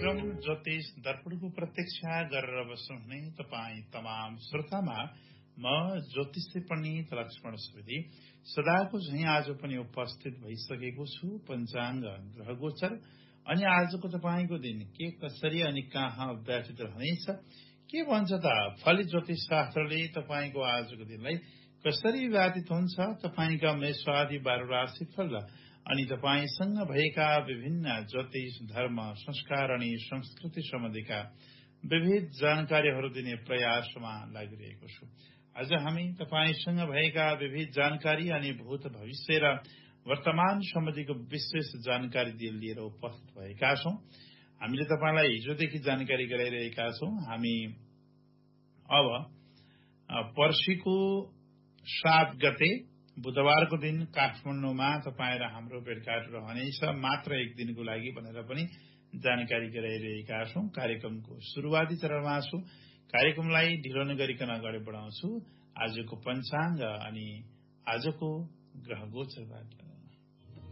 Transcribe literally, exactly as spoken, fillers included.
कार्यक्रम ज्योतिष दर्पणको प्रतीक्षा गरेर बस्नुहुने तपाईँ तमाम श्रोतामा म ज्योतिष पण्डित लक्ष्मण सुवेदी सदाको झैं आज पनि उपस्थित भइसकेको छु। पञ्चाङ्ग ग्रह गोचर अनि आजको तपाईँको दिन के कसरी अनि कहाँ व्यतीत रहनेछ, के भन्छ त फलित ज्योतिष शास्त्रले तपाईँको आजको दिनलाई कसरी व्यतीत हुन्छ, तपाईँका मेषादि बाह्र राशि फल अनि तपाईसँग भएका विभिन्न ज्योतिष धर्म संस्कार अनि संस्कृति सम्बन्धीका विविध जानकारीहरू दिने प्रयासमा लागिरहेको छु। आज हामी तपाईसँग भएका विविध जानकारी अनि भूत भविष्य र वर्तमान सम्बन्धीको विशेष जानकारी लिएर उपस्थित भएका छौं। हामीले तपाईलाई हिजोदेखि जानकारी गराइरहेका छौं। हामी अब पर्सिको सात गते बुधबारको दिन काठमाडौँमा तपाईँ र हाम्रो भेटघाट रहनेछ, मात्र एक दिनको लागि भनेर पनि जानकारी गराइरहेका छौं। कार्यक्रमको सुरुवाती चरणमा छु। कार्यक्रमलाई ढिलो नगरिकन अगाडि बढाउँछु आजको पञ्चाङ्ग अनि आजको ग्रह गोचरबाट।